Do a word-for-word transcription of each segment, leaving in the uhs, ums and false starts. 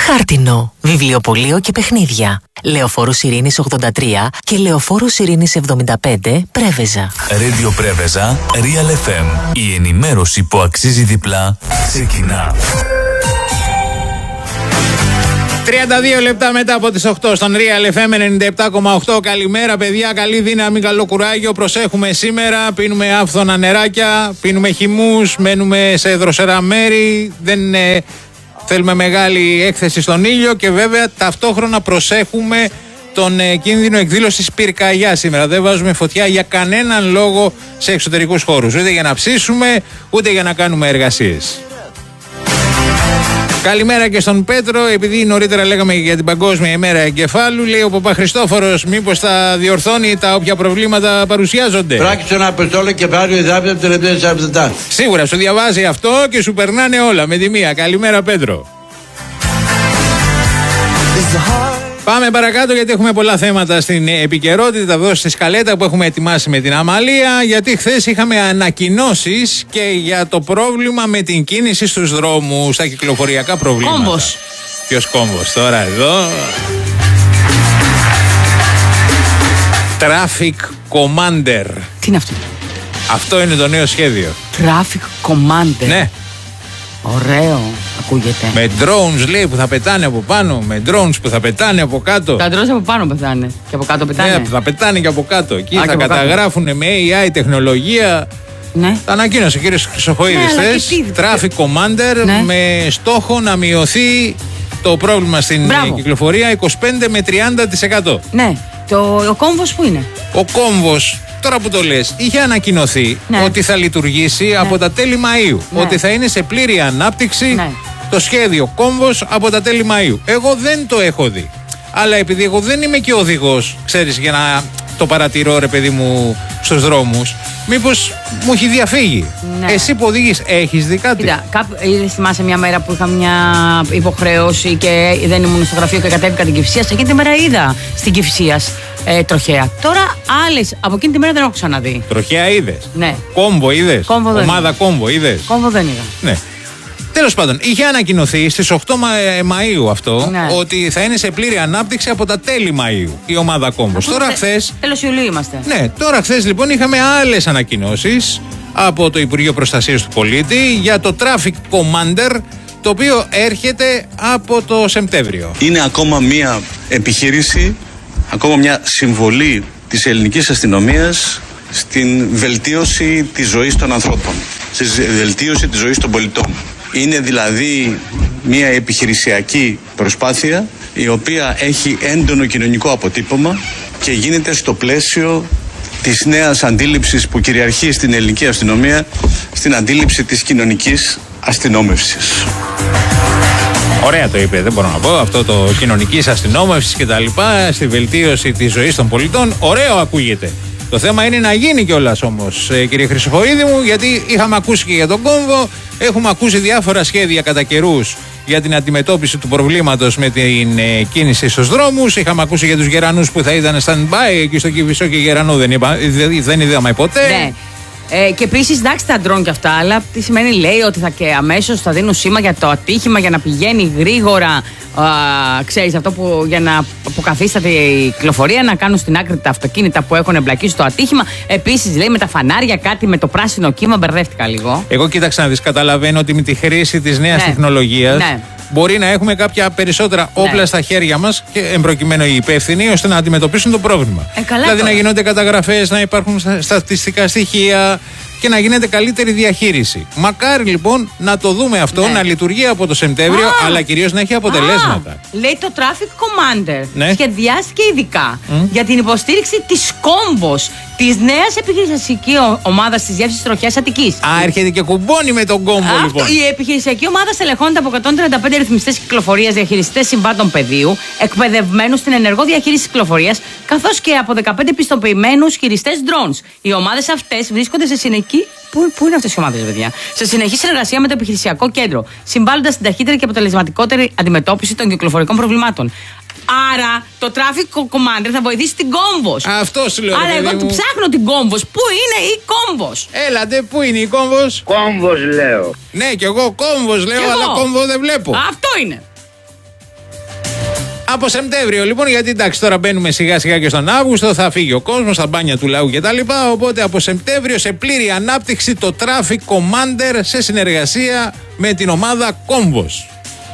Χάρτινο, βιβλιοπωλείο και παιχνίδια. Λεωφόρους Ειρήνης ογδόντα τρία και Λεωφόρους Ειρήνης εβδομήντα πέντε, Πρέβεζα. Radio Πρέβεζα, Real εφ εμ. Η ενημέρωση που αξίζει διπλά ξεκινά. τριάντα δύο λεπτά μετά από τις οκτώ στον Real εφ εμ ενενήντα επτά κόμμα οκτώ. Καλημέρα παιδιά, καλή δύναμη, καλό κουράγιο. Προσέχουμε σήμερα, πίνουμε άφθονα νεράκια, πίνουμε χυμούς, μένουμε σε δροσερά μέρη. Δεν ε, θέλουμε μεγάλη έκθεση στον ήλιο και βέβαια ταυτόχρονα προσέχουμε τον ε, κίνδυνο εκδήλωσης πυρκαγιά σήμερα. Δεν βάζουμε φωτιά για κανέναν λόγο σε εξωτερικούς χώρους. Ούτε για να ψήσουμε, ούτε για να κάνουμε εργασίες. Καλημέρα και στον Πέτρο, επειδή νωρίτερα λέγαμε για την Παγκόσμια ημέρα εγκεφάλου, λέει ο Παπαχριστόφορος, μήπως θα διορθώνει τα όποια προβλήματα παρουσιάζονται. Πράξτε ένα απεστόλο και πάρει ο Ιδάπη από τελευταία σαράντα επτά. Σίγουρα σου διαβάζει αυτό και σου περνάνε όλα με τη μία. Καλημέρα Πέτρο. Πάμε παρακάτω γιατί έχουμε πολλά θέματα στην επικαιρότητα εδώ στη σκαλέτα που έχουμε ετοιμάσει με την Αμαλία, γιατί χθες είχαμε ανακοινώσεις και για το πρόβλημα με την κίνηση στους δρόμους, τα κυκλοφοριακά προβλήματα. Κόμβος. Ποιος κόμβος τώρα εδώ? Traffic Commander. Τι είναι αυτό? Αυτό είναι το νέο σχέδιο. Traffic Commander. Ναι. Ωραίο, ακούγεται. Με drones λέει που θα πετάνε από πάνω, με drones που θα πετάνε από κάτω. Τα drones από πάνω πετάνε και από κάτω πετάνε. Ναι, θα πετάνε και από κάτω. Εκεί Α, θα καταγράφουν με έι άι τεχνολογία. Ναι. Τα ανακοίνωσε ο κύριος Χρυσοχοίδης χθες. Ναι, Traffic Commander, ναι, με στόχο να μειωθεί το πρόβλημα στην Μπράβο. κυκλοφορία είκοσι πέντε με τριάντα τοις εκατό. Ναι. Το, ο κόμβος που είναι? Ο κόμβος, τώρα που το λες, είχε ανακοινωθεί, ναι, ότι θα λειτουργήσει, ναι, από τα τέλη Μαΐου. Ναι. Ότι θα είναι σε πλήρη ανάπτυξη, ναι, το σχέδιο κόμβος από τα τέλη Μαΐου. Εγώ δεν το έχω δει. Αλλά επειδή εγώ δεν είμαι και οδηγός, ξέρεις, για να το παρατηρώ ρε παιδί μου στους δρόμους, μήπως μου έχει διαφύγει. Ναι. Εσύ που οδηγείς, έχεις δει κάτι? Κοίτα, κάπου, θυμάσαι μια μέρα που είχα μια υποχρέωση και δεν ήμουν στο γραφείο και κατέβηκα την Κηφισίας. Εκείνη τη μέρα είδα στην Κηφισίας ε, τροχέα. Τώρα άλλες από εκείνη τη μέρα δεν έχω ξαναδεί. Τροχέα είδες? Ναι. Κόμβο είδες? Κόμβο δεν Ομάδα είδα. κόμβο είδες? Κόμβο δεν είδα. Ναι. Τέλος πάντων, είχε ανακοινωθεί στις οκτώ Μαΐου αυτό, ναι, ότι θα είναι σε πλήρη ανάπτυξη από τα τέλη Μαΐου η ομάδα κόμβος. Τώρα τε, χθες. Τέλος Ιουλίου είμαστε. Ναι, τώρα χθες λοιπόν είχαμε άλλες ανακοινώσεις από το Υπουργείο Προστασίας του Πολίτη για το Traffic Commander, το οποίο έρχεται από το Σεπτέμβριο. Είναι ακόμα μια επιχείρηση, ακόμα μια συμβολή της ελληνικής αστυνομίας στην βελτίωση της ζωής των ανθρώπων, στη βελτίωση της ζωής των πολιτών. Είναι δηλαδή μια επιχειρησιακή προσπάθεια η οποία έχει έντονο κοινωνικό αποτύπωμα και γίνεται στο πλαίσιο της νέας αντίληψης που κυριαρχεί στην ελληνική αστυνομία, στην αντίληψη της κοινωνικής αστυνόμευσης. Ωραία το είπε, δεν μπορώ να πω, αυτό το κοινωνικής αστυνόμευσης και τα λοιπά, στη βελτίωση της ζωής των πολιτών, ωραίο ακούγεται. Το θέμα είναι να γίνει κιόλας όμως, ε, κύριε Χρυσοχοΐδη μου, γιατί είχαμε ακούσει και για τον κόμβο, έχουμε ακούσει διάφορα σχέδια κατά καιρούς για την αντιμετώπιση του προβλήματος με την ε, κίνηση στους δρόμους. Είχαμε ακούσει για τους γερανούς που θα ήταν stand-by εκεί στο Κηφισό και γερανού δεν, είπα, δεν είδαμε ποτέ. Ναι. Ε, και επίσης, εντάξει, τα ντρόν και αυτά, αλλά τι σημαίνει, λέει ότι θα και αμέσως θα δίνουν σήμα για το ατύχημα για να πηγαίνει γρήγορα. Α, ξέρεις, αυτό που για να αποκαθίσταται η κυκλοφορία, να κάνουν στην άκρη τα αυτοκίνητα που έχουν εμπλακεί στο ατύχημα. Επίσης, λέει με τα φανάρια κάτι με το πράσινο κύμα, μπερδεύτηκα λίγο. Εγώ κοίταξα να δεις, καταλαβαίνω ότι με τη χρήση της νέας, ναι, τεχνολογίας, ναι, μπορεί να έχουμε κάποια περισσότερα όπλα, ναι, στα χέρια μας και εμπροκειμένου οι υπεύθυνοι ώστε να αντιμετωπίσουν το πρόβλημα. Ε, καλά, δηλαδή τώρα να γίνονται καταγραφές, να υπάρχουν στατιστικά στοιχεία και να γίνεται καλύτερη διαχείριση. Μακάρι λοιπόν να το δούμε αυτό, ναι, να λειτουργεί από το Σεπτέμβριο, ah, αλλά κυρίως να έχει αποτελέσματα. Ah, λέει το Traffic Commander, ναι, σχεδιάστηκε ειδικά mm. για την υποστήριξη της κόμβος, της νέας επιχειρησιακής ομάδας της Διεύθυνσης Τροχέας Αττικής. Α, έρχεται και κουμπώνει με τον κόμβο. Αυτό, λοιπόν. Η επιχειρησιακή ομάδα στελεχώνεται από εκατόν τριάντα πέντε ρυθμιστές κυκλοφορίας, διαχειριστές συμβάντων πεδίου, εκπαιδευμένους στην ενεργό διαχείριση κυκλοφορίας, καθώς και από δεκαπέντε πιστοποιημένους χειριστές drones. Οι ομάδες αυτές βρίσκονται σε συνεχή. Πού, πού είναι αυτές οι ομάδες, παιδιά? Σε συνεχή συνεργασία με το επιχειρησιακό κέντρο, συμβάλλοντας στην ταχύτερη και αποτελεσματικότερη αντιμετώπιση των κυκλοφορικών προβλημάτων. Άρα το Traffic Commander θα βοηθήσει την κόμβος. Αυτό σου λέω. Άρα εγώ του ψάχνω την κόμβος. Πού είναι η κόμβος? Έλατε, πού είναι η κόμβος? Κόμβος λέω. Ναι, κι εγώ κόμβος λέω, αλλά κόμβο δεν βλέπω. Αυτό είναι. Από Σεπτέμβριο λοιπόν, γιατί εντάξει τώρα μπαίνουμε σιγά σιγά και στον Αύγουστο, θα φύγει ο κόσμος, τα μπάνια του λαού κτλ. Οπότε από Σεπτέμβριο σε πλήρη ανάπτυξη το Traffic Commander σε συνεργασία με την ομάδα Κόμβος.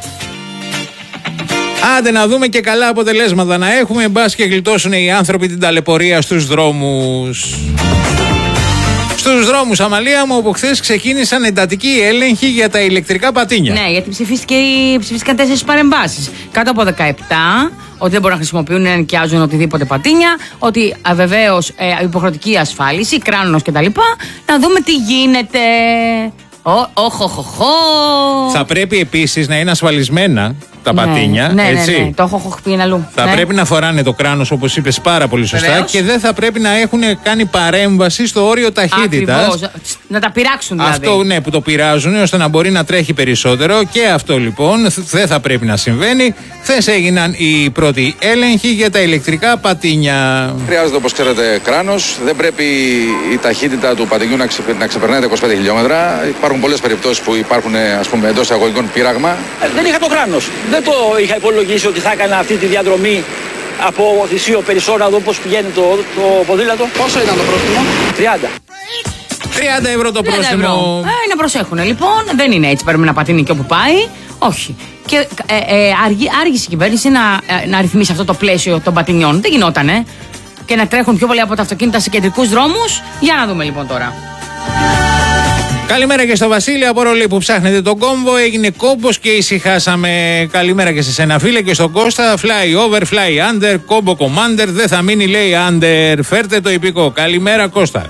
Άντε να δούμε και καλά αποτελέσματα να έχουμε, μπας και γλιτώσουν οι άνθρωποι την ταλαιπωρία στους δρόμους. Στους δρόμους, Αμαλία μου, όπου χθες ξεκίνησαν εντατικοί έλεγχοι για τα ηλεκτρικά πατίνια. Ναι, γιατί ψηφίστηκε, ψηφίστηκαν τέσσερις παρεμβάσεις. Κάτω από δεκαεπτά, ότι δεν μπορούν να χρησιμοποιούν, να νοικιάζουν οτιδήποτε πατίνια, ότι βεβαίως ε, υποχρεωτική ασφάλιση, κράνος κτλ. Να δούμε τι γίνεται. Οχοχοχο. Θα πρέπει επίσης να είναι ασφαλισμένα τα ναι, πατίνια. Ναι, έτσι. ναι, ναι. Το έχω πει αλλού. Θα ναι. πρέπει να φοράνε το κράνος, όπως είπες πάρα πολύ σωστά. Βεβαίως. Και δεν θα πρέπει να έχουν κάνει παρέμβαση στο όριο ταχύτητας. Ακριβώς. Να τα πειράξουν δηλαδή. Αυτό ναι, που το πειράζουν ώστε να μπορεί να τρέχει περισσότερο. Και αυτό λοιπόν δεν θα πρέπει να συμβαίνει. Χθες έγιναν οι πρώτοι έλεγχοι για τα ηλεκτρικά πατίνια. Χρειάζεται, όπως ξέρετε, κράνος. Δεν πρέπει η ταχύτητα του πατινιού να, ξεπε, να ξεπερνάει τα είκοσι πέντε χιλιόμετρα. Υπάρχουν πολλές περιπτώσεις που υπάρχουν, ας πούμε, εντός αγωγικών πείραγμα. Ε, δεν είχα το κράνος. Δεν το είχα υπολογίσει ότι θα έκανα αυτή τη διαδρομή από Θησίο Περισσό να δω πώς πηγαίνει το, το ποδήλατο. Πόσο ήταν το πρόστιμο? τριάντα. τριάντα ευρώ το πρόστιμο. Ευρώ. Ε, να προσέχουν λοιπόν. Δεν είναι έτσι. Πρέπει να πατίνει και όπου πάει. Όχι. Και ε, ε, άργη, άργησε η κυβέρνηση να, ε, να ρυθμίσει αυτό το πλαίσιο των πατινιών. Δεν γινότανε. Και να τρέχουν πιο πολύ από τα αυτοκίνητα σε κεντρικούς δρόμους. Για να δούμε λοιπόν τώρα. Καλημέρα και στο Βασίλη από Ρολή που ψάχνετε τον κόμβο. Έγινε κόμπος και ησυχάσαμε. Καλημέρα και σε σένα φίλε και στον Κώστα. Fly over, fly under, κόμπο commander. Δεν θα μείνει λέει under. Φέρτε το υπηκό. Καλημέρα Κώστα.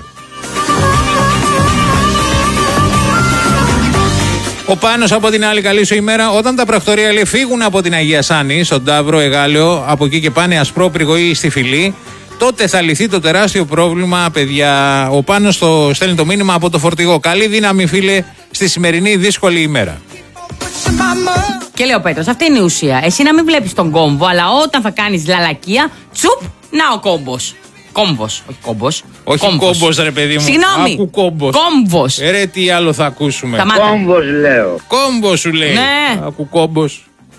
Ο Πάνος από την άλλη, καλή σου ημέρα. Όταν τα πρακτορία λέει φύγουν από την Αγία Σάνη, στον Ταύρο, Εγάλεο, από εκεί και πάνε Ασπρόπριγο ή στη Φυλή, τότε θα λυθεί το τεράστιο πρόβλημα, παιδιά. Ο Πάνος το στέλνει το μήνυμα από το φορτηγό. Καλή δύναμη, φίλε, στη σημερινή δύσκολη ημέρα. Και λέει ο Πέτρος, αυτή είναι η ουσία. Εσύ να μην βλέπεις τον κόμβο, αλλά όταν θα κάνεις λαλακία, τσουπ, να ο κόμπος. Κόμβος, όχι κόμπος. Όχι κόμπος, ρε παιδί μου. Συγγνώμη. Άκου κόμπος. Κόμβος. Ε, ρε, τι άλλο θα ακούσουμε. Κόμβος λέω. Κόμπος σου λέει. Ναι. Άκου κόμπος.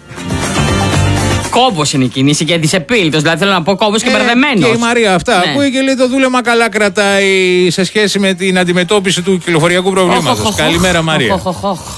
Κόμπος είναι η κίνηση και δυσεπίλητος. Δηλαδή θέλω να πω κόμπος και ε, μπερδεμένος. Και η Μαρία αυτά. Ναι. Ακούει και λέει το δούλεμα καλά κρατάει σε σχέση με την αντιμετώπιση του κυκλοφοριακού προβλήματος. Καλημέρα Μαρία. Οχ, οχ, οχ.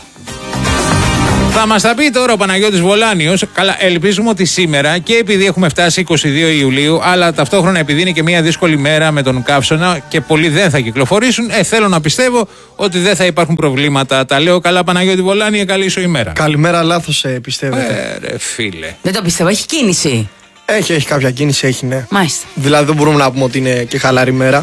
Θα μας τα πει τώρα ο Παναγιώτης Βολάνιος. Καλά, ελπίζουμε ότι σήμερα και επειδή έχουμε φτάσει είκοσι δύο Ιουλίου, αλλά ταυτόχρονα επειδή είναι και μια δύσκολη μέρα με τον καύσωνα και πολλοί δεν θα κυκλοφορήσουν, ε, θέλω να πιστεύω ότι δεν θα υπάρχουν προβλήματα. Τα λέω καλά, Παναγιώτη Βολάνιε, καλή σου ημέρα. Καλημέρα, λάθος ε, πιστεύετε. Ε, ρε φίλε. Δεν το πιστεύω, έχει κίνηση. Έχει, έχει κάποια κίνηση, έχει, ναι. Μάλιστα. Δηλαδή δεν μπορούμε να πούμε ότι είναι και χαλαρή μέρα.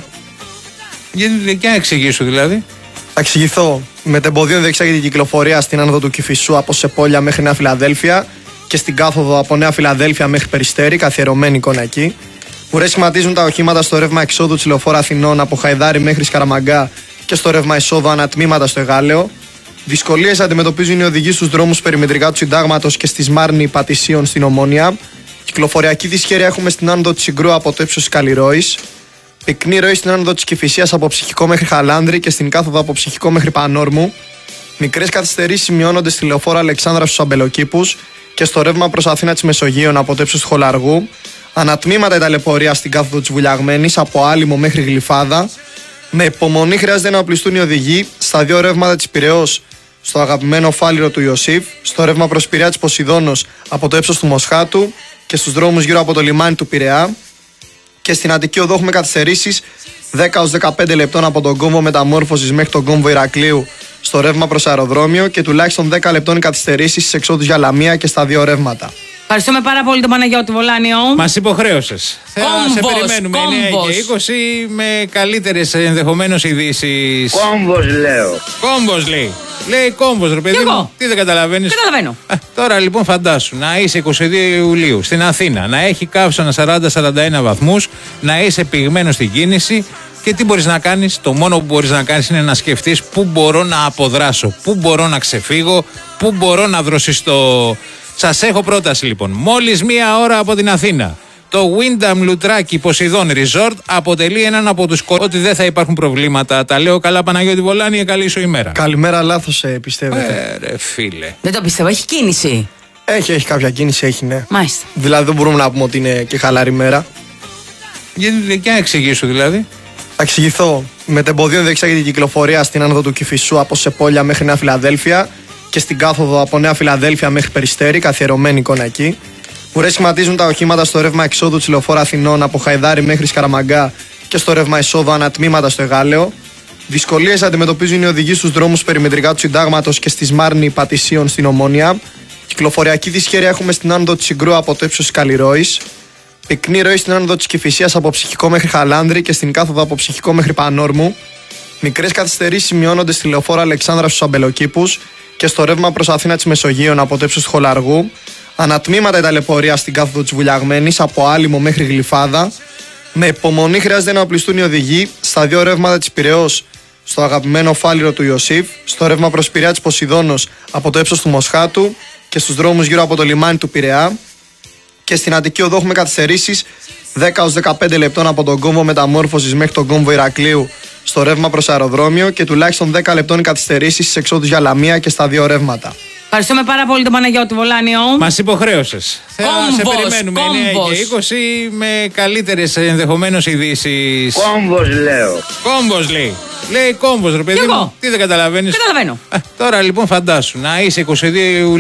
Γιατί και να εξηγήσω δηλαδή. Θα εξηγηθώ. Μετεμποδίων δεξιά για την κυκλοφορία στην άνοδο του Κηφισού από Σεπόλια μέχρι Νέα Φιλαδέλφια και στην κάθοδο από Νέα Φιλαδέλφια μέχρι Περιστέρη, καθιερωμένη εικόνα εκεί. Ουρές σχηματίζουν τα οχήματα στο ρεύμα εξόδου της Λεωφόρου Αθηνών από Χαϊδάρη μέχρι Σκαραμαγκά και στο ρεύμα εισόδου ανατμήματα στο Εγάλεο. Δυσκολίες αντιμετωπίζουν οι οδηγοί στους δρόμους περιμετρικά του Συντάγματος και στη Σμάρνη Πατησίων στην Ομόνια. Κυκλοφοριακή δυσχέρεια έχουμε στην άνοδο της Συγκρού από το ύψος της Καλλιρόης. Πυκνή ροή στην άνοδο της Κηφισίας από Ψυχικό μέχρι Χαλάνδρη και στην κάθοδο από Ψυχικό μέχρι Πανόρμου. Μικρές καθυστερήσεις σημειώνονται στη Λεωφόρο Αλεξάνδρα στους Αμπελοκήπους και στο ρεύμα προς Αθήνα της Μεσογείων από το ύψος του Χολαργού. Ανατμήματα η ταλαιπωρία στην κάθοδο της Βουλιαγμένης από Άλυμο μέχρι Γλυφάδα. Με υπομονή χρειάζεται να οπλιστούν οι οδηγοί στα δύο ρεύματα της Πειραιώς, στο αγαπημένο φάληρο του Ιωσήφ, στο ρεύμα προς Πειραιά της Ποσειδώνος από το ύψος του Μοσχάτου και στους δρόμους γύρω από το λιμάνι του Πειραιά. Και στην Αττική Οδό έχουμε καθυστερήσεις δέκα έως δεκαπέντε λεπτών από τον κόμβο Μεταμόρφωσης μέχρι τον κόμβο Ηρακλείου στο ρεύμα προς αεροδρόμιο και τουλάχιστον δέκα λεπτών καθυστερήσεις στις εξόδους για Λαμία και στα δύο ρεύματα. Ευχαριστούμε πάρα πολύ τον Παναγιώτη Βολάνιο. Μας υποχρέωσες. Θα σε περιμένουμε εννιά και είκοσι με καλύτερες ενδεχομένως ειδήσεις. Κόμβος λέω. Κόμβος λέει. Λέει κόμβος ρε παιδί μου. Τι δεν καταλαβαίνεις. Καταλαβαίνω. Α, τώρα λοιπόν φαντάσου να είσαι είκοσι δύο Ιουλίου στην Αθήνα, να έχει καύσωνα σαράντα με σαράντα ένα βαθμούς, να είσαι πυγμένος στην κίνηση. Και τι μπορείς να κάνεις? Το μόνο που μπορείς να κάνεις είναι να σκεφτείς πού μπορώ να αποδράσω, πού μπορώ να ξεφύγω, πού μπορώ να δροσιστώ. Σας έχω πρόταση λοιπόν. Μόλις μία ώρα από την Αθήνα, το Windham Λουτράκι Ποσειδών Resort αποτελεί έναν από τους κο... ότι δεν θα υπάρχουν προβλήματα. Τα λέω καλά, Παναγιώτη Βολάνιε, καλή σου ημέρα. Καλημέρα, λάθος ε, πιστεύετε. Ε, ρε φίλε. Δεν το πιστεύω, έχει κίνηση. Έχει, έχει κάποια κίνηση, έχει, ναι. Μάλιστα. Δηλαδή δεν μπορούμε να πούμε ότι είναι και χαλαρή μέρα. Γιατί, και να εξηγήσω δηλαδή. Θα εξηγηθώ. Μετεμποδίων διεξάγεται η κυκλοφορία στην άνοδο του Κηφισού από Σεπόλια μέχρι Νέα Φιλαδέλφια και στην κάθοδο από Νέα Φιλαδέλφια μέχρι Περιστέρη, καθιερωμένη εικόνα εκεί. Ουρές σχηματίζουν τα οχήματα στο ρεύμα εξόδου της Λεωφόρου Αθηνών από Χαϊδάρη μέχρι Σκαραμαγκά και στο ρεύμα εισόδου ανατμήματα στο Εγάλεο. Δυσκολίες αντιμετωπίζουν οι οδηγοί στους δρόμους περιμετρικά του Συντάγματος και στη Σμάρνη Πατησίων στην Ομόνια. Κυκλοφοριακή δυσχέρεια έχουμε στην άνοδο της Συγκρού από το ύψος της Καλλιρόης. Πυκνή ροή στην άνοδο της Κηφισίας από Ψυχικό μέχρι Χαλάνδρη και στην κάθοδο από Ψυχικό μέχρι Πανόρμου. Μικρές καθυστερήσεις σημειώνονται στη Λεωφόρο Αλεξάνδρα στους Αμπελοκήπους και στο ρεύμα προς Αθήνα της Μεσογείων από το ύψος του Χολαργού. Ανατμήματα η ταλαιπωρία στην κάθοδο της Βουλιαγμένης από Άλυμο μέχρι Γλυφάδα. Με υπομονή χρειάζεται να οπλιστούν οι οδηγοί στα δύο ρεύματα της Πειραιώς, στο αγαπημένο φάληρο του Ιωσήφ, στο ρεύμα προς Πειραιά της Ποσειδώνος από το ύψος του Μοσχάτου και στους δρόμους γύρω από το λιμάνι του Πειραιά. Και στην Αττική Οδό έχουμε καθυστερήσεις δέκα έως δεκαπέντε λεπτών από τον κόμβο Μεταμόρφωσης μέχρι τον κόμβο Ηρακλείου στο ρεύμα προς αεροδρόμιο και τουλάχιστον δέκα λεπτών καθυστερήσεις στις εξόδους για Λαμία και στα δύο ρεύματα. Ευχαριστούμε πάρα πολύ τον Παναγιώτη Βολάνιο. Μας υποχρέωσες. Θέλω να σε περιμένουμε εννιά και είκοσι με καλύτερες ενδεχομένως ειδήσεις. Κόμβος λέω. Κόμβος λέει. Λέει κόμβος ρε παιδί μου. Τι δεν καταλαβαίνεις. Καταλαβαίνω. Α, τώρα λοιπόν φαντάσου να είσαι είκοσι δύο